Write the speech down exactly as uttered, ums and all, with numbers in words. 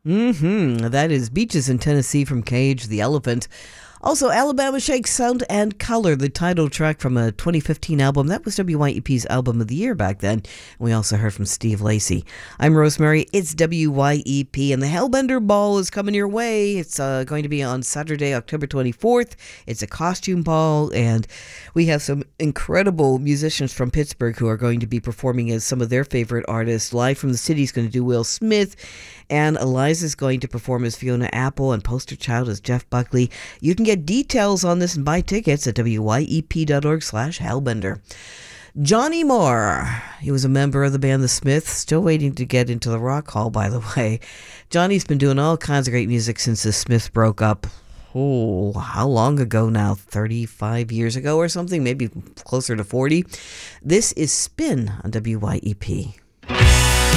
Mm-hmm. That is Beaches in Tennessee from Cage the Elephant. Also, Alabama Shakes Sound and Color, the title track from a twenty fifteen album. That was W Y E P's Album of the Year back then. We also heard from Steve Lacy. I'm Rosemary. It's W Y E P, and the Hellbender Ball is coming your way. It's uh, going to be on Saturday, October twenty-fourth. It's a costume ball, and we have some incredible musicians from Pittsburgh who are going to be performing as some of their favorite artists. Live from the City is going to do Will Smith, and Eliza's going to perform as Fiona Apple, and Poster Child as Jeff Buckley. You can get details on this and buy tickets at W Y E P dot org slash Hellbender. Johnny Marr, he was a member of the band The Smiths, still waiting to get into the Rock Hall, by the way. Johnny's been doing all kinds of great music since The Smiths broke up. Oh, how long ago now? thirty-five years ago or something? Maybe closer to forty. This is Spin on W Y E P.